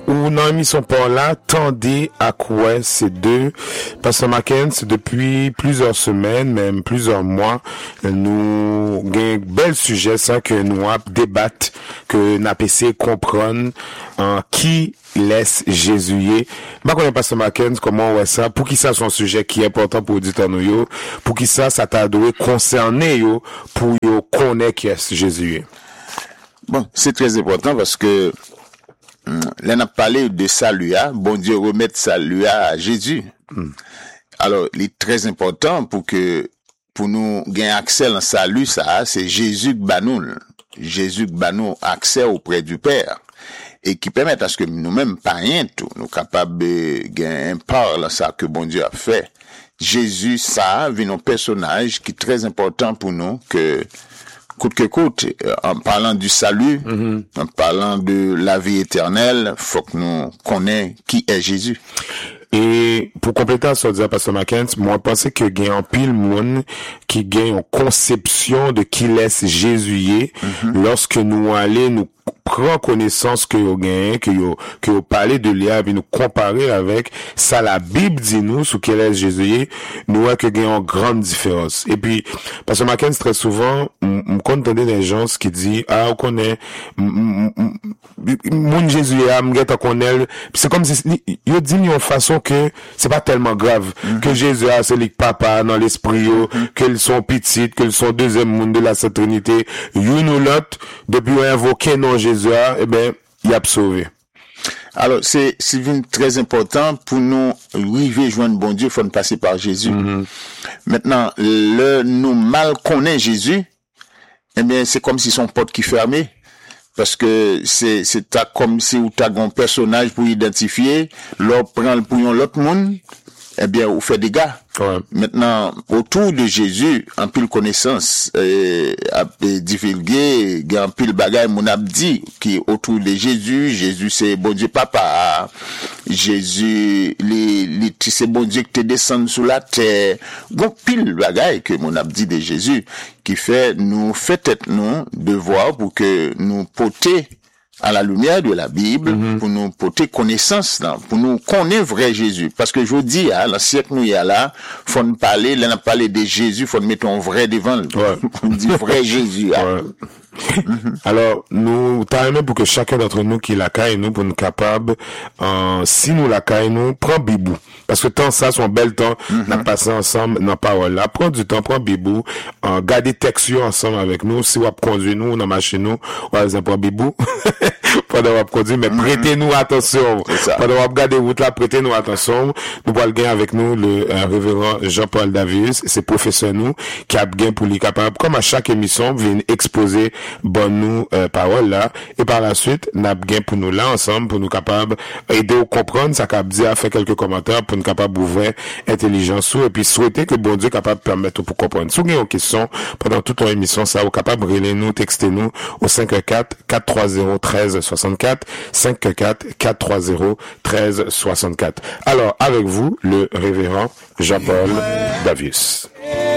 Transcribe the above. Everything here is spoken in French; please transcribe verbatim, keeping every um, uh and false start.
ou dans l'émission par là, tendez à quoi ces deux. Pasteur Mackenzie, depuis plusieurs semaines, même plusieurs mois, nous avons un bel sujet, ça, que nous avons débattu, que nous avons essayé de comprendre, en qui laisse Jésus. Je connais Pasteur Mackenzie, comment on voit ça, pour qui ça soit un sujet qui est important pour l'auditeur nous, yo, pour qui ça, ça t'a dû concerner, yo, pour yo connaître qui est Jésus. Bon, c'est très important parce que là, on a parlé de salut, hein? Bon Dieu remettre salut à Jésus. Mm. Alors, il est très important pour que, pour nous gagner accès à salut, ça, c'est Jésus qui bat nous. Jésus qui bat nous accès auprès du Père. Et qui permet à ce que nous-mêmes, pas rien tout, nous capables de gagner un part dans ça que bon Dieu a fait. Jésus, ça, vient un personnage qui est très important pour nous, que, coûte que coûte, en parlant du salut, mm-hmm. en parlant de la vie éternelle, faut que nous connaissions qui est Jésus. Et pour compléter ce que disait Pasteur Mackenzie, moi, je pense que il y a un pile monde qui gagne une conception de qui laisse Jésus mm-hmm. lorsque nous allons nous prendre connaissance que vous gagnez, que vous, que vous parlez de l'I A, et nous comparer avec ça, la Bible dit nous, sur qui laisse Jésus, nous voyons que il y a une grande différence. Et puis, Pasteur Mackenzie, très souvent, on entend des gens qui disent, ah, on connaît, mon Jésus, on connaît, c'est comme si, il dit d'une façon que c'est pas tellement grave, mm-hmm. que Jésus a, c'est le papa dans l'esprit, mm-hmm. qu'ils sont petites, qu'ils sont deuxième monde de la Sainte Trinité, une ou l'autre, depuis invoquer non Jésus a, eh ben, il a sauvé. Alors, c'est, c'est très important pour nous arriver joindre bon Dieu, il faut nous passer par Jésus. Mm-hmm. Maintenant, le, nous mal connaît Jésus, eh bien, c'est comme si son porte qui fermait. Parce que c'est, c'est ta, comme si ou t'as un personnage pour identifier, l'autre prend le pouillon l'autre monde, eh bien, ou fait des gars. Ouais. Maintenant, autour de Jésus, en pile connaissance, euh, a divulgué, il y a un pile bagaille, mon abdi, qui est autour de Jésus. Jésus, c'est bon Dieu papa. Jésus, les, les, c'est bon Dieu qui te descend sous la terre. Donc, pile bagaille que mon abdi de Jésus, qui fait, nous fait être nous, devoir pour que nous porter à la lumière de la Bible, mm-hmm. pour nous porter connaissance, là, pour nous connaître vrai Jésus. Parce que je vous dis, hein, dans le siècle nous y a là, faut nous parler, là, on a parlé de Jésus, faut nous mettre un vrai devant, ouais. On dit vrai Jésus, hein. Ouais. Mm-hmm. Alors, nous, t'as aimé pour que chacun d'entre nous qui la caille, nous, pour nous capables, euh, si nous la caille, nous, prends Bibou. Parce que tant ça, son bel temps, mm-hmm. n'a passé ensemble, dans la parole là. Prends du temps, prends Bibou, euh, gardez texture ensemble avec nous. Si vous conduisez nous, dans ma chez nous, vous allez prendre Bibou. Pendant vous conduire, mais mm-hmm. prêtez-nous attention. Pendant vous regardez route là, prêtez-nous attention. Nous allons gagner avec nous le euh, révérend Jean-Paul Davius, c'est professeur nous, qui a bien pour les capables, comme à chaque émission, vient exposer bonne nous euh, parole là, et par la suite, n'a bien pour nous là ensemble, pour nous capables aider à comprendre, ça cap dire, faire quelques commentaires, pour nous capables d'ouvrir intelligence ou, et puis souhaiter que bon Dieu capable de permettre pour comprendre. Si vous avez une question, pendant toute notre émission, ça, vous capable de relayer nous, texter nous, au cinq un quatre, quatre trois zéro, un trois six quatre, cinq un quatre, quatre trois zéro, un trois six quatre. Alors, avec vous, le révérend Jean-Paul Davius.